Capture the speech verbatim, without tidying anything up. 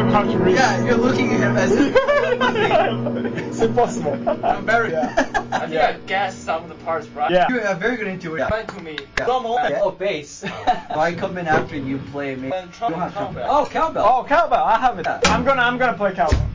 how to read. Yeah, you're looking at him as if it's impossible. I'm very. Yeah. I think I guessed some of the parts right. Yeah. you have very good intuition. Went to me. Yeah. Yeah. Oh, bass. I come in after you play me. And trumpet, trumpet. Oh, cowbell. Oh, cowbell. I have it. I'm gonna, I'm gonna play cowbell.